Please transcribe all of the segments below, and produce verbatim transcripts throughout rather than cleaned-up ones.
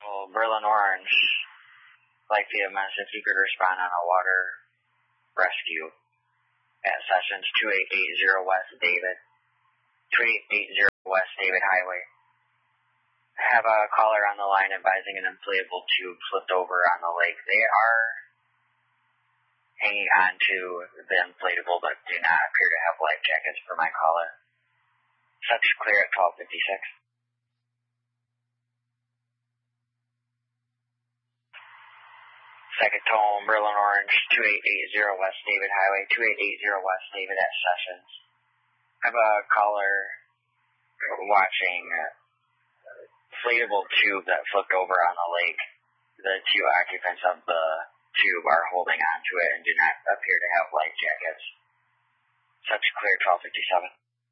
Well, Berlin Orange, like the message, if you could respond on a water rescue at Sessions two eight eight zero West David, two eight eight zero West David Highway. I have a caller on the line advising an inflatable tube flipped over on the lake. They are hanging on to the inflatable but do not appear to have life jackets for my caller. Such clear at twelve fifty-six. Second tone, Berlin Orange, two eight eight zero West David Highway, two eight eight zero West David at Sessions. I have a caller watching a inflatable tube that flipped over on the lake. The two occupants of the tube are holding onto it and do not appear to have life jackets. Such clear, twelve fifty-seven.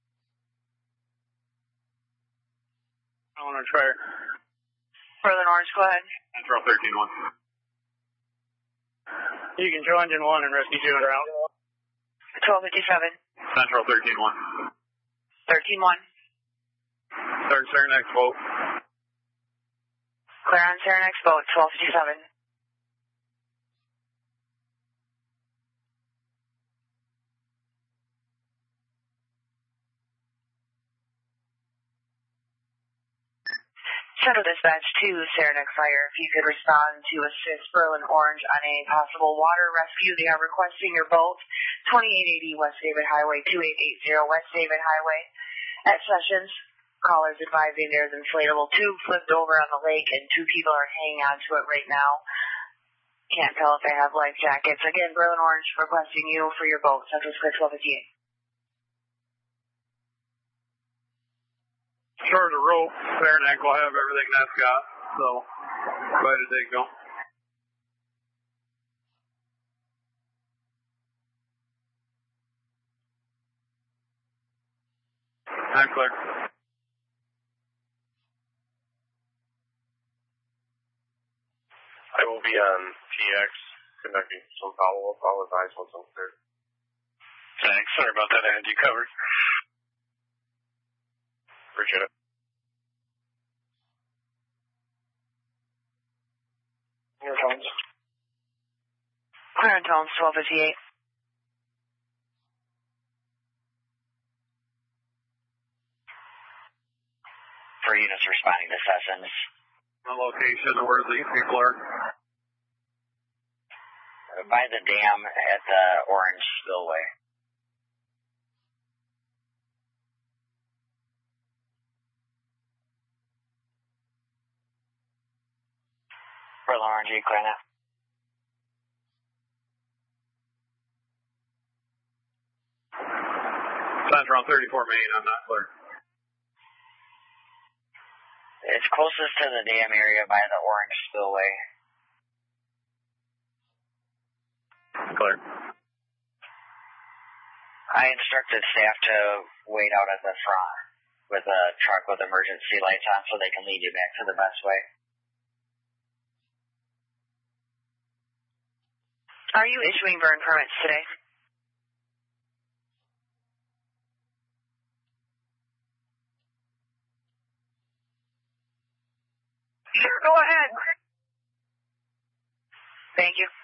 I want to try Berlin Orange, go ahead. Central thirteen one. You can show engine one and rescue two en route. twelve fifty-seven. Central thirteen one. thirteen one. Third Serenex boat. Clear on Serenex boat, twelve fifty-seven. Central Dispatch to Serenex Fire. If you could respond to assist Berlin Orange on a possible water rescue. They are requesting your boat, twenty-eight eighty West David Highway, two eight eight zero West David Highway at Sessions. Callers advising there's an inflatable tube flipped over on the lake and two people are hanging onto it right now. Can't tell if they have life jackets. Again, Berlin Orange requesting you for your boat, Central Square twelve fifty-eight. Short of rope, Serenex will have everything that's got, so try to dig them. I'm clear. I will be on T X conducting some follow-up. I'll advise once I'm cleared. Thanks. Sorry about that. I had you covered. Appreciate it. Your tones. Clear on tones, twelve fifty-eight. For units responding to Sessions. The location where these people are. By the dam at the Orange Spillway. Berlin Orange, you clear now? Central on thirty-four Main, I'm not clear. It's closest to the dam area by the Orange Spillway. Clear. I instructed staff to wait out at the front with a truck with emergency lights on so they can lead you back to the best way. Are you issuing burn permits today? Sure, go ahead. Thank you.